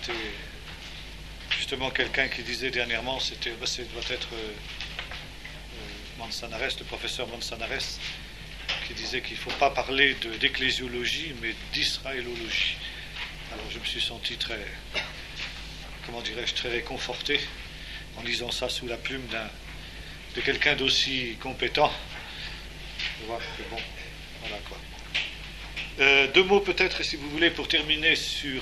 c'était justement quelqu'un qui disait dernièrement, ça doit être Manzanares, le professeur Manzanares, qui disait qu'il ne faut pas parler d'ecclésiologie, mais d'israélologie. Alors je me suis senti très, comment dirais-je, très réconforté en lisant ça sous la plume de quelqu'un d'aussi compétent. Voilà, bon, voilà quoi. Deux mots peut-être, si vous voulez, pour terminer sur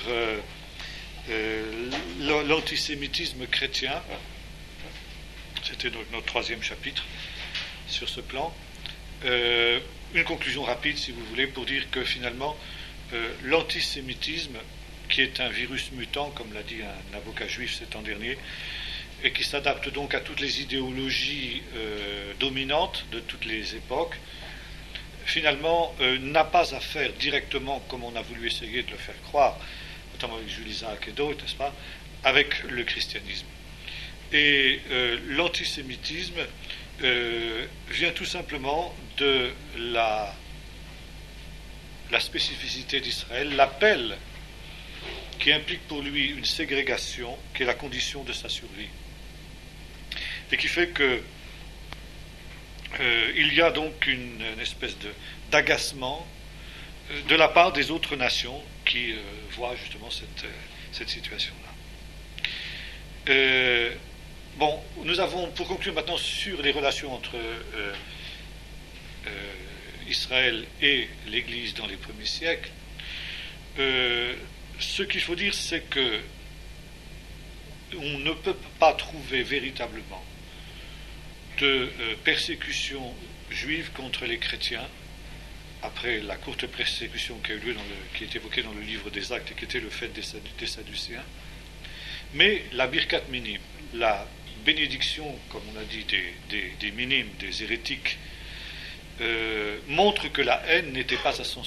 l'antisémitisme chrétien. C'était donc notre troisième chapitre sur ce plan. Une conclusion rapide, si vous voulez, pour dire que finalement, l'antisémitisme, qui est un virus mutant, comme l'a dit un avocat juif cet an dernier, et qui s'adapte donc à toutes les idéologies dominantes de toutes les époques, finalement n'a pas à faire directement, comme on a voulu essayer de le faire croire, notamment avec Jules Isaac et d'autres, n'est-ce pas, avec le christianisme. Et l'antisémitisme vient tout simplement de la spécificité d'Israël, l'appel qui implique pour lui une ségrégation, qui est la condition de sa survie. Et qui fait que il y a donc une espèce d'agacement de la part des autres nations qui voient justement cette situation-là. Bon, nous avons, pour conclure maintenant sur les relations entre Israël et l'Église dans les premiers siècles, ce qu'il faut dire, c'est que on ne peut pas trouver véritablement de persécution juive contre les chrétiens après la courte persécution qui a eu lieu qui est évoquée dans le livre des Actes et qui était le fait des Sadducéens. Mais la Birkat Minim, la bénédiction, comme on a dit, des minimes, des hérétiques, montre que la haine n'était pas à son